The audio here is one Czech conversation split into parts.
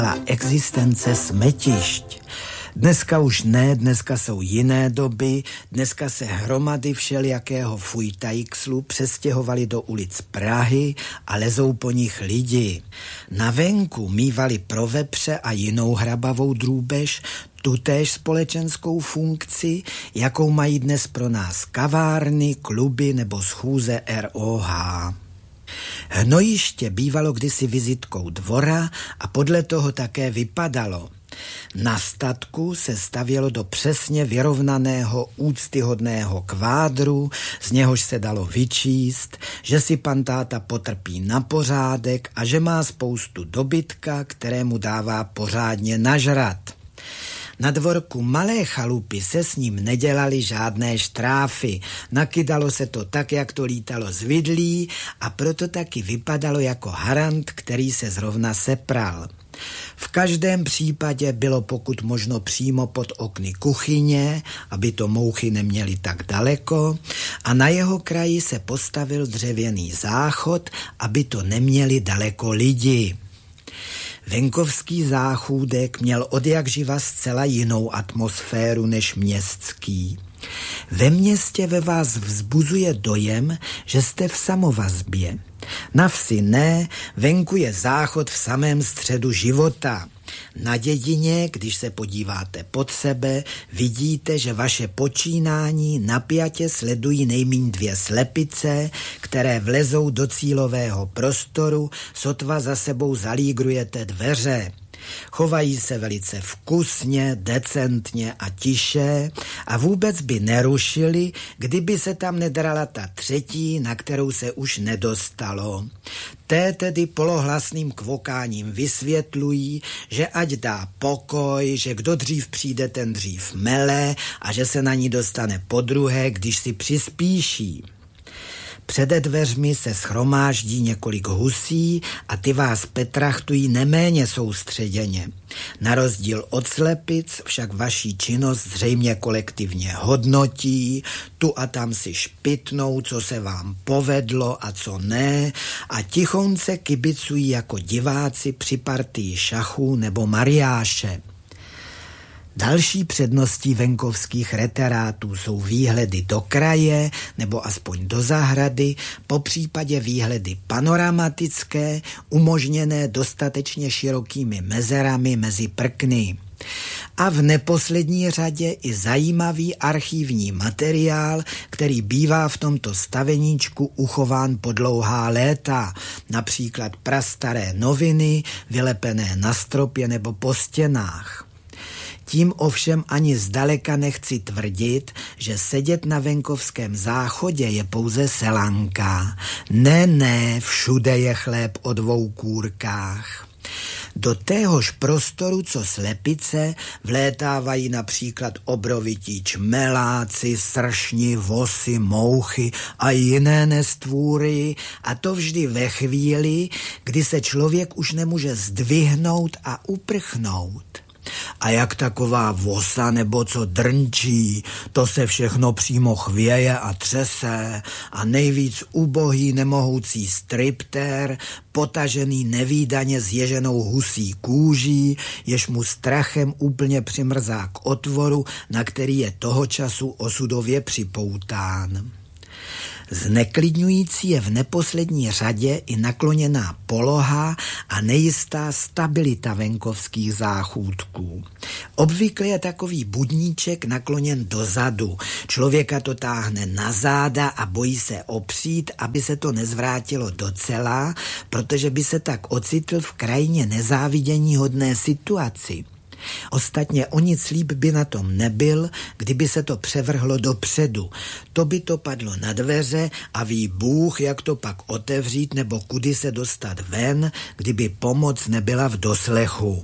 existence smetišť. Dneska už ne, dneska jsou jiné doby, dneska se hromady všelijakého fujtajxlu přestěhovali do ulic Prahy a lezou po nich lidi. Na venku mívali pro vepře a jinou hrabavou drůbež tutéž společenskou funkci, jakou mají dnes pro nás kavárny, kluby nebo schůze ROH. Hnojiště bývalo kdysi vizitkou dvora a podle toho také vypadalo. Na statku se stavělo do přesně vyrovnaného úctyhodného kvádru, z něhož se dalo vyčíst, že si pan táta potrpí na pořádek a že má spoustu dobytka, kterému dává pořádně nažrat. Na dvorku malé chalupy se s ním nedělali žádné štráfy. Nakydalo se to tak, jak to lítalo z vidlí a proto taky vypadalo jako harant, který se zrovna sepral. V každém případě bylo pokud možno přímo pod okny kuchyně, aby to mouchy neměly tak daleko, a na jeho kraji se postavil dřevěný záchod, aby to neměli daleko lidi. Venkovský záchůdek měl odjakživa zcela jinou atmosféru než městský. Ve městě ve vás vzbuzuje dojem, že jste v samovazbě. Na vsi ne, venku je záchod v samém středu života. Na dědině, když se podíváte pod sebe, vidíte, že vaše počínání napjatě sledují nejmíň 2 slepice, které vlezou do cílového prostoru, sotva za sebou zalígrujete dveře. Chovají se velice vkusně, decentně a tiše a vůbec by nerušili, kdyby se tam nedrala ta třetí, na kterou se už nedostalo. Té tedy polohlasným kvokáním vysvětlují, že ať dá pokoj, že kdo dřív přijde, ten dřív mele a že se na ní dostane podruhé, když si přispíší. Před dveřmi se shromáždí několik husí a ty vás petrachtují neméně soustředěně. Na rozdíl od slepic však vaší činnost zřejmě kolektivně hodnotí, tu a tam si špitnou, co se vám povedlo a co ne, a tichonce kibicují jako diváci při partii šachu nebo mariáše. Další předností venkovských reterátů jsou výhledy do kraje nebo aspoň do zahrady, popřípadě výhledy panoramatické, umožněné dostatečně širokými mezerami mezi prkny. A v neposlední řadě i zajímavý archivní materiál, který bývá v tomto staveníčku uchován po dlouhá léta, například prastaré noviny, vylepené na stropě nebo po stěnách. Tím ovšem ani zdaleka nechci tvrdit, že sedět na venkovském záchodě je pouze selanka. Ne, všude je chléb o 2 kůrkách. Do téhož prostoru, co slepice, vlétávají například obrovití čmeláci, sršni, vosy, mouchy a jiné nestvůry, a to vždy ve chvíli, kdy se člověk už nemůže zdvihnout a uprchnout. A jak taková vosa nebo co drnčí, to se všechno přímo chvěje a třese a nejvíc ubohý nemohoucí striptér, potažený nevídaně zježenou husí kůží, jež mu strachem úplně přimrzá k otvoru, na který je toho času osudově připoután. Zneklidňující je v neposlední řadě i nakloněná poloha a nejistá stabilita venkovských záchůdků. Obvykle je takový budníček nakloněn dozadu. Člověka to táhne na záda a bojí se opřít, aby se to nezvrátilo docela, protože by se tak ocitl v krajně nezáviděníhodné situaci. Ostatně o nic líp by na tom nebyl, kdyby se to převrhlo dopředu. To by to padlo na dveře a ví Bůh, jak to pak otevřít nebo kudy se dostat ven, kdyby pomoc nebyla v doslechu.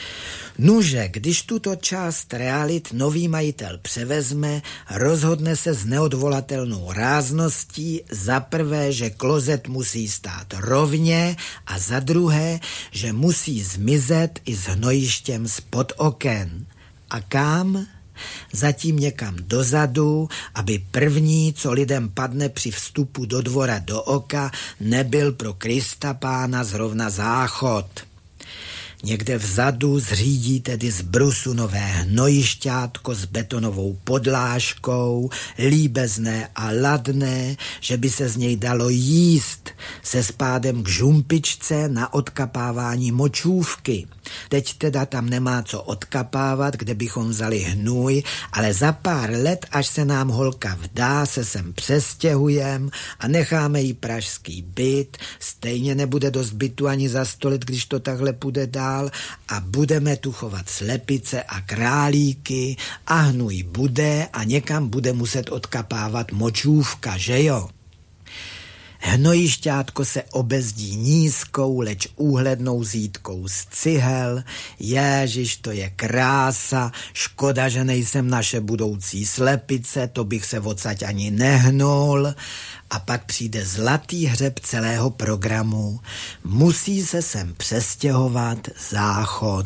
Nuže, když tuto část realit nový majitel převezme, rozhodne se s neodvolatelnou rázností za prvé, že klozet musí stát rovně a za druhé, že musí zmizet i s hnojištěm spod oken. A kam? Zatím někam dozadu, aby první, co lidem padne při vstupu do dvora do oka, nebyl pro Krista Pána zrovna záchod. Někde vzadu zřídí tedy z brusu nové hnojišťátko s betonovou podlážkou, líbezné a ladné, že by se z něj dalo jíst, se spádem k žumpičce na odkapávání močůvky. Teď teda tam nemá co odkapávat, kde bychom vzali hnůj, ale za pár let, až se nám holka vdá, se sem přestěhujem a necháme jí pražský byt, stejně nebude dost bytu ani za 100 let, když to takhle půjde dál a budeme tu chovat slepice a králíky a hnůj bude a někam bude muset odkapávat močůvka, že jo? Hnojišťátko se obezdí nízkou, leč úhlednou zítkou z cihel. Ježiš, to je krása, škoda, že nejsem naše budoucí slepice, to bych se odsaď ani nehnul. A pak přijde zlatý hřeb celého programu. Musí se sem přestěhovat záchod.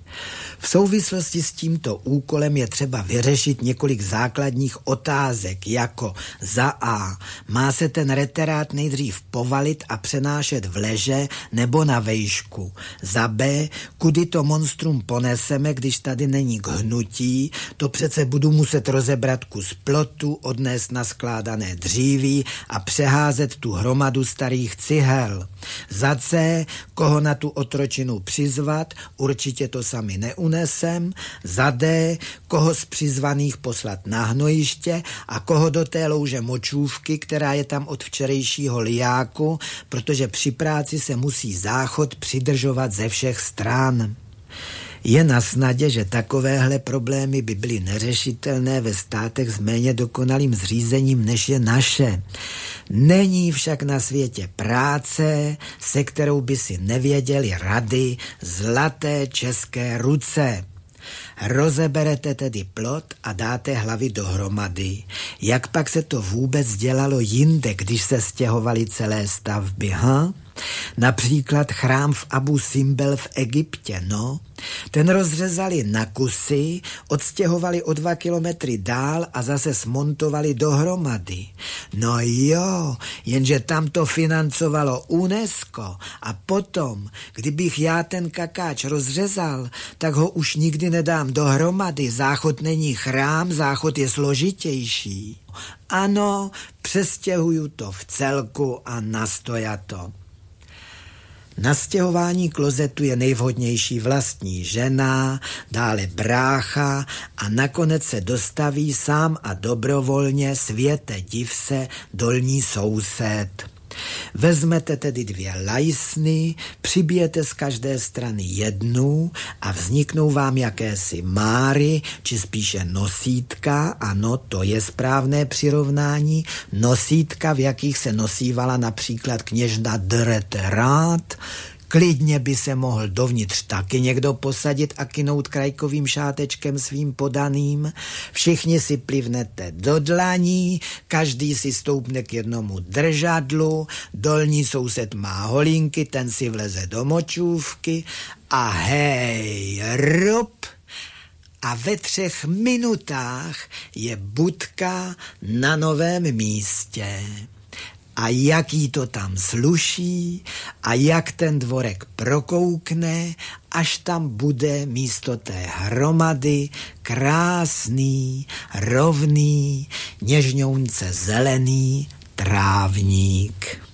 V souvislosti s tímto úkolem je třeba vyřešit několik základních otázek, jako za A. Má se ten reterát nejdřív povalit a přenášet v leže nebo na vejšku? Za B. Kudy to monstrum poneseme, když tady není k hnutí? To přece budu muset rozebrat kus plotu, odnést na skládané dříví a přeházet tu hromadu starých cihel. Za C. Koho na tu otročinu přizvat? Určitě to sami neunesem. Za D. Koho z přizvaných poslat na hnojiště a koho do té louže močůvky, která je tam od včerejšího lijáku, protože při práci se musí záchod přidržovat ze všech stran. Je na snadě, že takovéhle problémy by byly neřešitelné ve státech s méně dokonalým zřízením, než je naše. Není však na světě práce, se kterou by si nevěděli rady zlaté české ruce. Rozeberete tedy plot a dáte hlavy dohromady. Jak pak se to vůbec dělalo jinde, když se stěhovaly celé stavby, Například chrám v Abu Simbel v Egyptě, Ten rozřezali na kusy, odstěhovali o 2 kilometry dál a zase smontovali dohromady. No jo, jenže tam to financovalo UNESCO a potom, kdybych já ten kakáč rozřezal, tak ho už nikdy nedám dohromady. Záchod není chrám, záchod je složitější. Ano, přestěhuju to v celku a nastojato. Na stěhování klozetu je nejvhodnější vlastní žena, dále brácha a nakonec se dostaví sám a dobrovolně, světe div se, dolní soused. Vezmete tedy 2 lajsny, přibijete z každé strany jednu a vzniknou vám jakési máry, či spíše nosítka, ano, to je správné přirovnání, nosítka, v jakých se nosívala například kněžna de Reterát. Klidně by se mohl dovnitř taky někdo posadit a kynout krajkovým šátečkem svým podaným. Všichni si plivnete do dlaní, každý si stoupne k jednomu držadlu, dolní soused má holínky, ten si vleze do močůvky a hej, rup! A ve 3 minutách je budka na novém místě. A jak jí to tam sluší a jak ten dvorek prokoukne, až tam bude místo té hromady krásný, rovný, něžňounce zelený trávník.